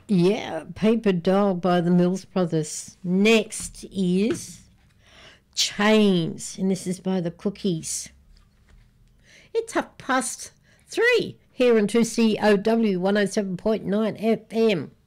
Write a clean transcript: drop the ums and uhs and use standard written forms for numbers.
Yeah, Paper Doll by the Mills Brothers. Next is Chains, and this is by the Cookies. It's 3:30 here on 2COW 107.9 FM.